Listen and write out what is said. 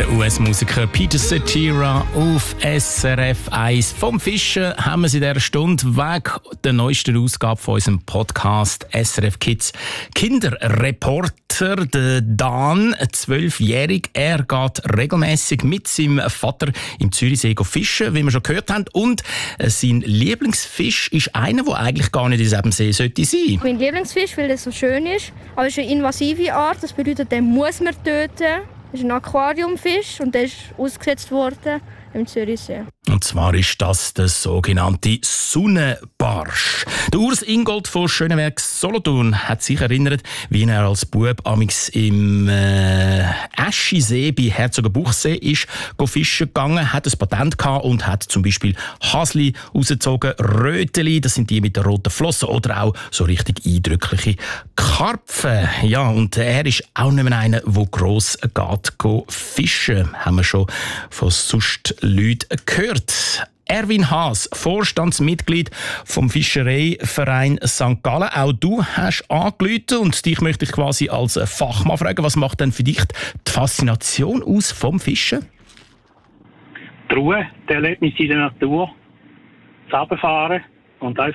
US-Musiker Peter Cetera auf SRF 1. Vom Fischen haben wir sie in dieser Stunde wegen der neuesten Ausgabe von unserem Podcast SRF Kids Kinderreporter. Der Dan, 12-jährig, er geht regelmäßig mit seinem Vater im Zürichsee fischen, wie wir schon gehört haben. Und sein Lieblingsfisch ist einer, der eigentlich gar nicht in diesem See sollte sein. Mein Lieblingsfisch, weil er so schön ist, aber es ist eine invasive Art. Das bedeutet, den muss man töten. Das ist ein Aquariumfisch und der ist ausgesetzt worden im Zürichsee. Und zwar ist das der sogenannte Sonnenbarsch. Der Urs Ingold von Schöneberg Solothurn hat sich erinnert, wie er als Bub amix im Aschisee bei Herzogenbuchsee ist fischen gegangen, hat ein Patent gehabt und hat zum Beispiel Hasli rausgezogen, Röteli, das sind die mit den roten Flossen, oder auch so richtig eindrückliche Karpfen. Ja, und er ist auch nicht mehr einer, der gross geht fischen. Haben wir schon von sonst Leuten gehört. Erwin Haas, Vorstandsmitglied vom Fischereiverein St. Gallen. Auch du hast angerufen und dich möchte ich quasi als Fachmann fragen, was macht denn für dich die Faszination aus vom Fischen? Die Ruhe, der Erlebnis in der Natur, das Runterfahren und